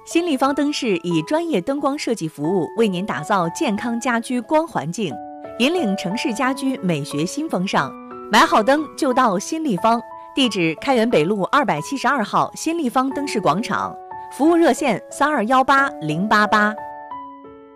新立方灯饰以专业灯光设计服务，为您打造健康家居光环境，引领城市家居美学新风尚。买好灯就到新立方，地址开元北路272号新立方灯饰广场，服务热线32180888。